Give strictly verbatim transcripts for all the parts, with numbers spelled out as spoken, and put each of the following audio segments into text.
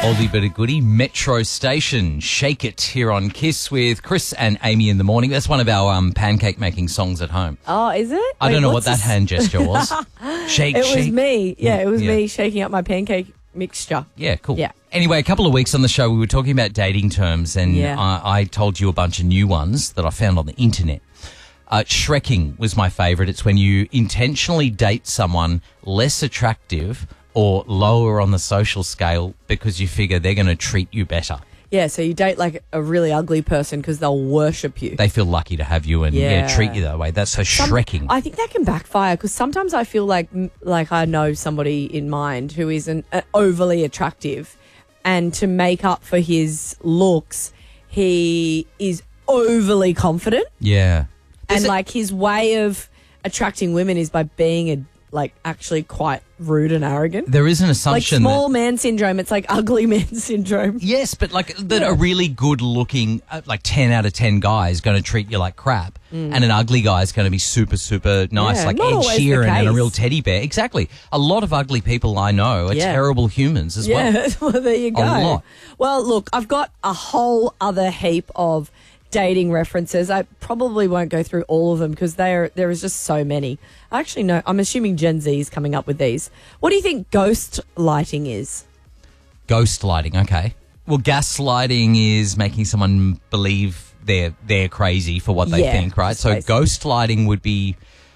Oldie but a goodie, Metro Station, Shake It here on Kiss with Chris and Amy in the morning. That's one of our um, pancake making songs at home. Oh, is it? I Wait, don't know what what's that this? hand gesture was. Shake, It shake. was me. Yeah, it was Yeah. me shaking up my pancake mixture. Yeah, cool. Yeah. Anyway, a couple of weeks on the show, we were talking about dating terms, and Yeah. I, I told you a bunch of new ones that I found on the internet. Uh, Shrekking was my favourite. It's when you intentionally date someone less attractive or lower on the social scale because you figure they're going to treat you better. Yeah, so you date like a really ugly person because they'll worship you. They feel lucky to have you and yeah. Yeah. treat you that way. That's so Some- Shrekking. I think that can backfire because sometimes I feel like like I know somebody in mind who isn't uh, overly attractive, and to make up for his looks, he is overly confident, yeah. and Is it- like his way of attracting women is by being a like actually quite rude and arrogant. There is an Like assumption small that... man syndrome. It's like ugly man syndrome. Yes, but like that a really good-looking, uh, like ten out of ten guy is going to treat you like crap, and an ugly guy is going to be super, super nice, Mm. Yeah, like not Ed always the Sheeran and a case. real teddy bear. Exactly. A lot of ugly people I know are Yeah. terrible humans as Yeah, well. well, there you go. A lot. Well, look, I've got a whole other heap of dating references. I probably won't go through all of them because there there is just so many. I actually know. I'm assuming Gen Z is coming up with these. What do you think ghost lighting is? Ghost lighting, okay. Well, gaslighting is making someone believe they're they're crazy for what they Yeah, think, right? just So crazy. ghost lighting would be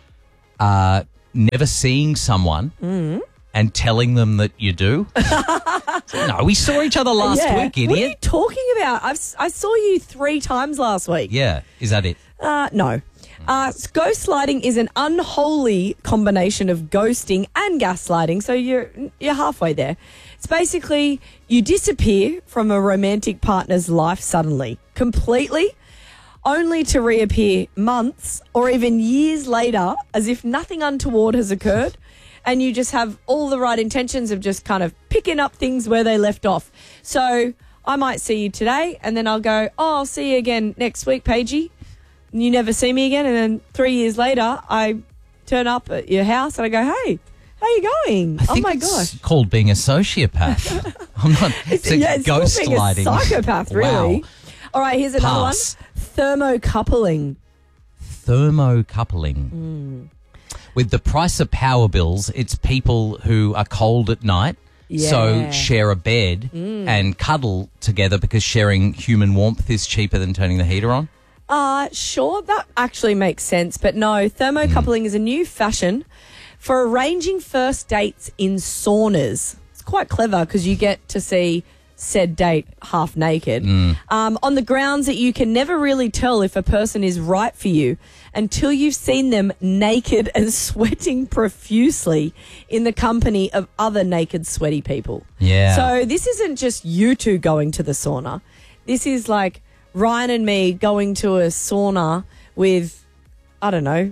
uh, never seeing someone Mm. and telling them that you do. No, we saw each other last Yeah. week, What are you idiot. talking about? I've s- I saw you three times last week. Yeah, is that it? Uh, no. Uh, ghostlighting is an unholy combination of ghosting and gaslighting, so you're you're halfway there. It's basically you disappear from a romantic partner's life suddenly, completely, only to reappear months or even years later as if nothing untoward has occurred, and you just have all the right intentions of just kind of picking up things where they left off. So I might see you today, and then I'll go, oh, I'll see you again next week, Paigey. You never see me again, and then three years later, I turn up at your house and I go, "Hey, how you going?" I Oh think my it's gosh, called being a sociopath. I'm not. It's, a yeah, it's still ghost being a lighting. psychopath, really. Wow. All right, here's another Pass. one: thermocoupling. Thermocoupling. Mm. With the price of power bills, it's people who are cold at night, so Yeah. Mm. share a bed and cuddle together because sharing human warmth is cheaper than turning the heater on. Uh, sure, that actually makes sense. But no, thermocoupling is a new fashion for arranging first dates in saunas. It's quite clever because you get to see said date half naked um, on the grounds that you can never really tell if a person is right for you until you've seen them naked and sweating profusely in the company of other naked, sweaty people. Yeah. So this isn't just you two going to the sauna. This is like Ryan and me going to a sauna with, I don't know,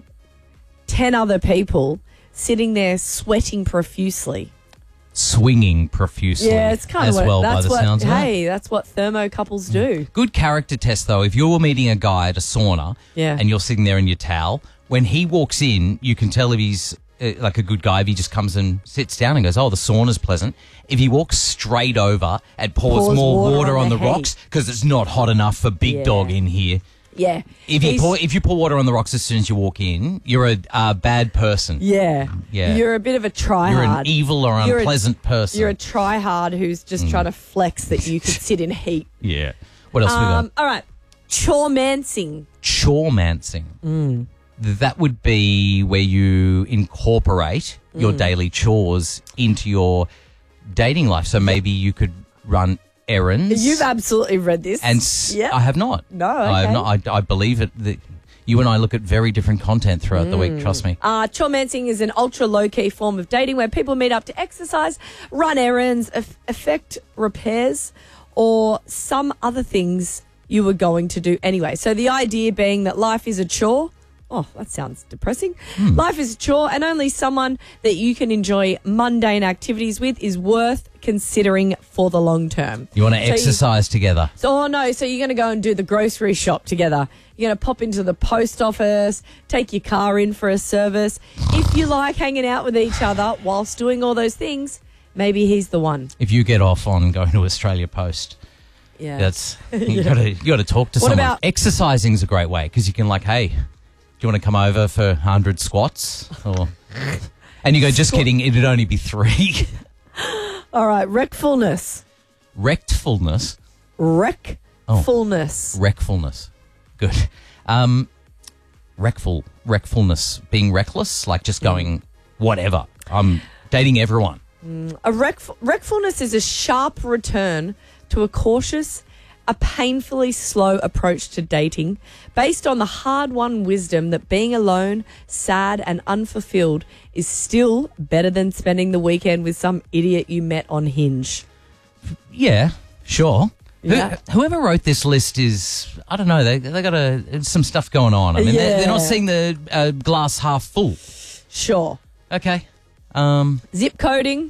ten other people sitting there sweating profusely. Swinging profusely. Yeah, it's kind as of what, well that's by the what, sounds of it. hey, that's what thermocouples do. Good character test, though. If you're meeting a guy at a sauna Yeah. and you're sitting there in your towel, when he walks in, you can tell if he's uh, like a good guy if he just comes and sits down and goes, oh, the sauna's pleasant. If he walks straight over and pours, Pours more water water, on on the the rocks because it's not hot enough for big Yeah. dog in here. Yeah. If you He's- pour if you pour water on the rocks as soon as you walk in, you're a uh, bad person. Yeah. Yeah. You're a bit of a try You're hard. an evil or You're a- unpleasant person. You're a try hard who's just trying to flex that you could sit in heat. yeah. What else Um, we got? all right. Choremancing. Choremancing. Mm. That would be where you incorporate your Mm. daily chores into your dating life. So maybe you could run errands. You've absolutely read this. and s- yeah. I have not. No, I have okay. not. I, I believe it. That you and I look at very different content throughout the Mm. week. Trust me. Uh, choremancing is an ultra low-key form of dating where people meet up to exercise, run errands, eff- effect repairs, or some other things you were going to do anyway. So the idea being that life is a chore. Oh, that sounds depressing. Hmm. Life is a chore, and only someone that you can enjoy mundane activities with is worth considering for the long term. You want to So you- exercise together. So, oh no, so you're going to go and do the grocery shop together. You're going to pop into the post office, take your car in for a service. If you like hanging out with each other whilst doing all those things, maybe he's the one. If you get off on going to Australia Post, Yeah. that's you got to you got to talk to What someone. about- Exercising is a great way because you can like, hey, do you want to come over for one hundred squats? Or and you go, just kidding, it'd only be three. All right, rectfulness. Rectfulness, Rectfulness. rectfulness, good. Um, rectful, rectfulness, being reckless, like just going whatever. I'm dating everyone. A rectful, rectfulness is a sharp return to a cautious, a painfully slow approach to dating based on the hard-won wisdom that being alone, sad and unfulfilled is still better than spending the weekend with some idiot you met on Hinge. Yeah, sure. Who- Yeah. whoever wrote this list is, I don't know, they they got a, some stuff going on. I mean, they're, they're not Yeah. seeing the uh, glass half full. Sure. Okay. Um, Zip coding.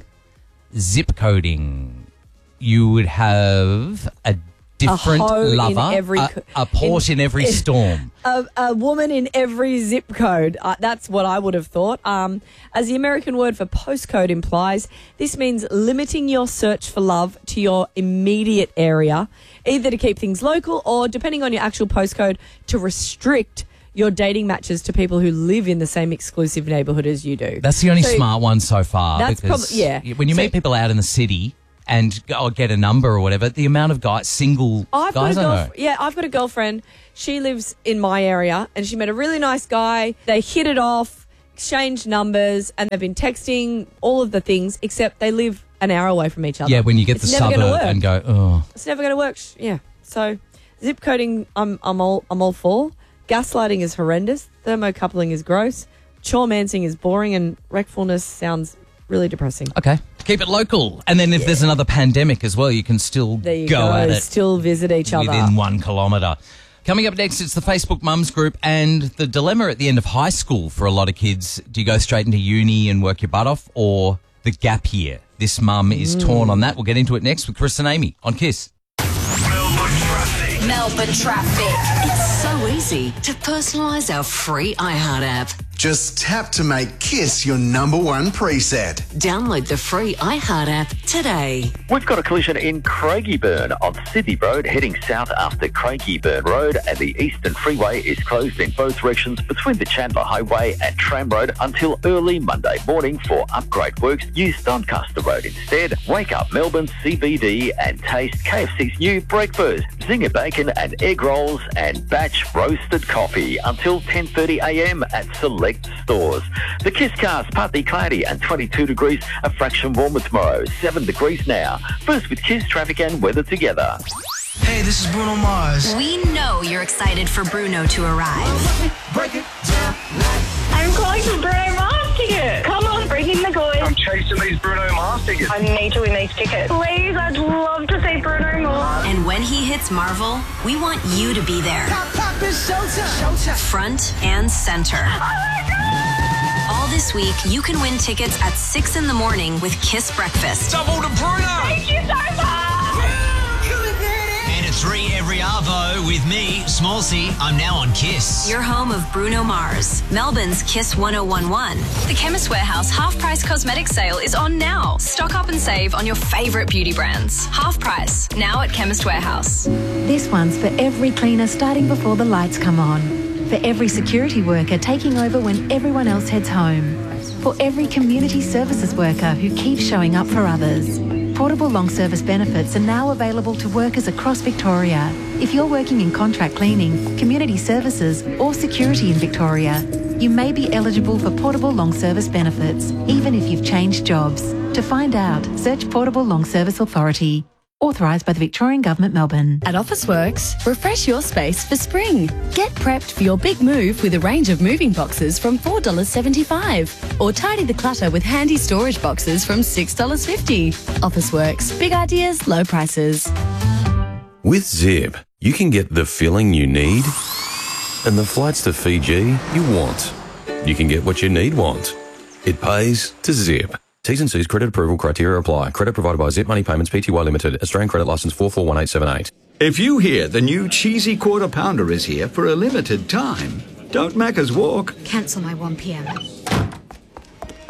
zip coding. You would have a different hoe in lover, every a, co- a port in, in- every in- storm. A, a woman in every zip code. Uh, that's what I would have thought. Um, as the American word for postcode implies, this means limiting your search for love to your immediate area, either to keep things local or, depending on your actual postcode, to restrict your dating matches to people who live in the same exclusive neighbourhood as you do. That's the only So smart one so far. that's because prob- yeah. When you So- meet people out in the city and go, or get a number or whatever, the amount of guys, single I've guys got a I girlf- know. Yeah, I've got a girlfriend. She lives in my area and she met a really nice guy. They hit it off, exchanged numbers, and they've been texting all of the things, except they live an hour away from each other. Yeah, when you get It's the never gonna suburb work. and go, oh. It's never going to work. Sh- Yeah. So zip coding, I'm I'm all I'm all for. Gaslighting is horrendous. Thermocoupling is gross. Choremancing is boring, and rectfulness sounds really depressing. Okay. Keep it local. And then if there's another pandemic as well, you can still There you go, go. at it Still visit each other. within one kilometre. Coming up next, it's the Facebook Mums Group and the dilemma at the end of high school for a lot of kids. Do you go straight into uni and work your butt off, or the gap year? This mum is torn on that. We'll get into it next with Chris and Amy on Kiss. Melbourne traffic. Melbourne traffic. It's so easy to personalise our free iHeart app. Just tap to make Kiss your number one preset. Download the free iHeart app today. We've got a collision in Craigieburn on Sydney Road, heading south after Craigieburn Road, and the Eastern Freeway is closed in both directions between the Chandler Highway and Tram Road until early Monday morning for upgrade works. Use Doncaster Road instead. Wake up Melbourne C B D and taste K F C's new breakfast, zinger bacon and egg rolls and batch roasted coffee until ten thirty a m at select stores. The Kiss cast partly cloudy and twenty-two degrees, a fraction warmer tomorrow, seven degrees now. First with Kiss traffic and weather together. Hey, this is Bruno Mars. We know you're excited for Bruno to arrive. I'm calling for Bruno Mars tickets. Come on, breaking the good. I'm chasing these Bruno Mars tickets. I need to win these tickets. Please, I'd love to see Bruno Mars. And when he hits Marvel, we want you to be there. Front and center. All this week, you can win tickets at six in the morning with Kiss Breakfast. Double to Bruno. Thank you so much. And a three every arvo with me, Smallsy. I'm now on Kiss. Your home of Bruno Mars, Melbourne's Kiss one oh one one. The Chemist Warehouse half price cosmetic sale is on now. Stock up and save on your favourite beauty brands. Half price, now at Chemist Warehouse. This one's for every cleaner starting before the lights come on. For every security worker taking over when everyone else heads home. For every community services worker who keeps showing up for others. Portable long service benefits are now available to workers across Victoria. If you're working in contract cleaning, community services or security in Victoria, you may be eligible for portable long service benefits, even if you've changed jobs. To find out, search Portable Long Service Authority. Authorised by the Victorian Government, Melbourne. At Officeworks, refresh your space for spring. Get prepped for your big move with a range of moving boxes from four dollars seventy-five. Or tidy the clutter with handy storage boxes from six dollars fifty. Officeworks, big ideas, low prices. With Zip, you can get the filling you need and the flights to Fiji you want. You can get what you need want. It pays to Zip. T's and C's credit approval criteria apply. Credit provided by Zip Money Payments Pty Limited. Australian credit licence four four one eight seven eight. If you hear the new cheesy quarter pounder is here for a limited time, don't make us walk. Cancel my one p m.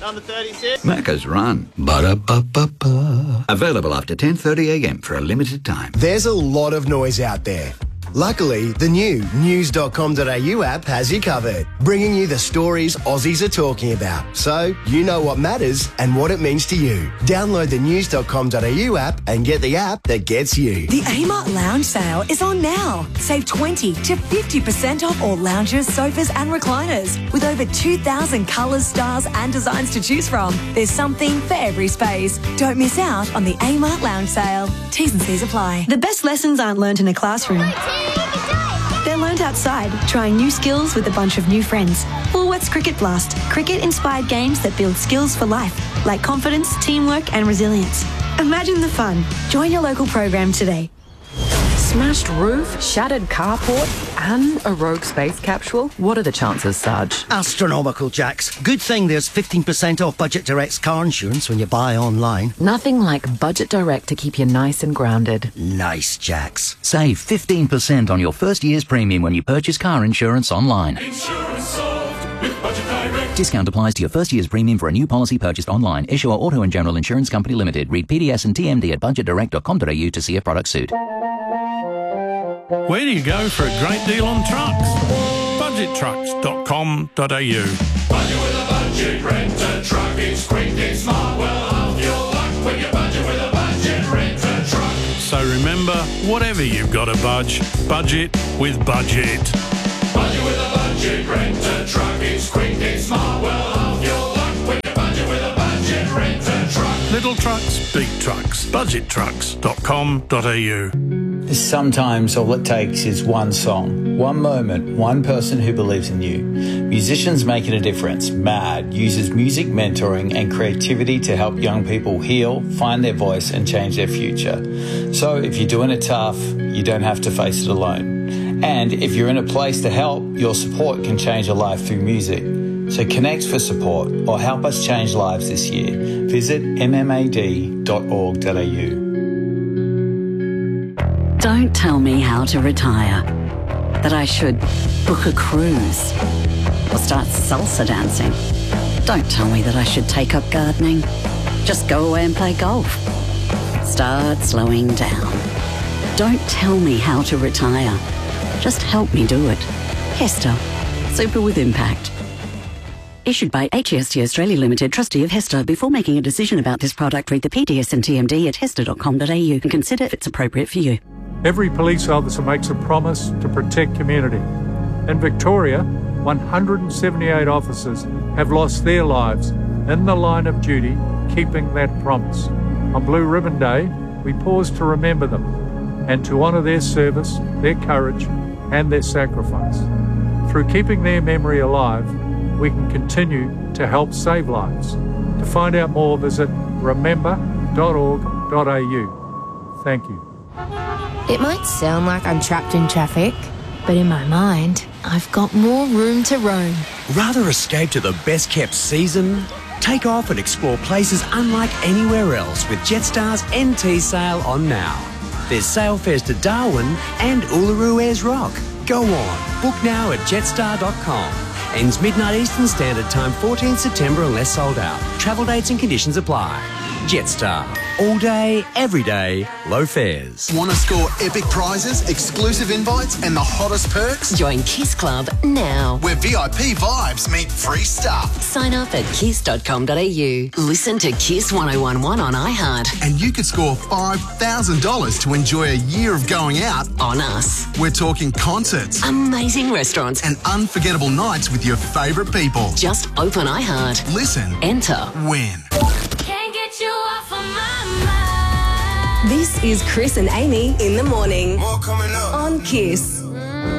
Number thirty-six. Macca's Run. Ba-da-ba-ba-ba. Available after ten thirty a m for a limited time. There's a lot of noise out there. Luckily, the new news dot com dot a u app has you covered, bringing you the stories Aussies are talking about, so you know what matters and what it means to you. Download the news dot com dot a u app and get the app that gets you. The Amart Lounge sale is on now. Save twenty to fifty percent off all lounges, sofas and recliners. With over two thousand colours, styles and designs to choose from, there's something for every space. Don't miss out on the Amart Lounge sale. T's and C's apply. The best lessons aren't learnt in a classroom. They're learnt outside, trying new skills with a bunch of new friends. Woolworths Cricket Blast. Cricket-inspired games that build skills for life, like confidence, teamwork and resilience. Imagine the fun. Join your local program today. Smashed roof, shattered carport, and a rogue space capsule? What are the chances, Sarge? Astronomical, Jax. Good thing there's fifteen percent off Budget Direct's car insurance when you buy online. Nothing like Budget Direct to keep you nice and grounded. Nice, Jax. Save fifteen percent on your first year's premium when you purchase car insurance online. Insurance solved with Budget Direct. Discount applies to your first year's premium for a new policy purchased online. Issuer Auto and General Insurance Company Limited. Read P D S and T M D at budget direct dot com dot a u to see a product suit. Where do you go for a great deal on trucks? budget trucks dot com dot a u. Budget with a budget, rent a truck. It's quick, it's smart, well half your luck when you budget with a budget, rent a truck. So remember, whatever you've got to budge, budget with Budget. Budget with a budget, rent a truck. It's quick, it's smart, well half your luck when you budget with a budget, rent a truck. Little trucks, big trucks. budget trucks dot com dot a u. Sometimes all it takes is one song, one moment, one person who believes in you. Musicians Making a Difference, MAD, uses music mentoring and creativity to help young people heal, find their voice and change their future. So if you're doing it tough, you don't have to face it alone. And if you're in a place to help, your support can change a life through music. So connect for support or help us change lives this year. Visit m m a d dot org dot a u. Don't tell me how to retire. That I should book a cruise or start salsa dancing. Don't tell me that I should take up gardening. Just go away and play golf. Start slowing down. Don't tell me how to retire. Just help me do it. Hester. Super with impact. Issued by H E S T Australia Limited, trustee of Hester. Before making a decision about this product, read the P D S and T M D at hester dot com dot a u and consider if it's appropriate for you. Every police officer makes a promise to protect community. In Victoria, one hundred seventy-eight officers have lost their lives in the line of duty, keeping that promise. On Blue Ribbon Day, we pause to remember them and to honour their service, their courage and their sacrifice. Through keeping their memory alive, we can continue to help save lives. To find out more, visit remember dot org dot a u. Thank you. It might sound like I'm trapped in traffic, but in my mind, I've got more room to roam. Rather escape to the best kept season? Take off and explore places unlike anywhere else with Jetstar's N T sale on now. There's sale fares to Darwin and Uluru Ayers Rock. Go on, book now at jetstar dot com. Ends midnight Eastern Standard Time, fourteenth September unless sold out. Travel dates and conditions apply. Jetstar. All day, every day, low fares. Want to score epic prizes, exclusive invites, and the hottest perks? Join Kiss Club now. Where V I P vibes meet free stuff. Sign up at kiss dot com dot a u. Listen to Kiss one oh one one on iHeart. And you could score five thousand dollars to enjoy a year of going out on us. We're talking concerts, amazing restaurants, and unforgettable nights with your favourite people. Just open iHeart. Listen. Enter. Win. This is Chris and Amy in the morning. More coming up. On Kiss.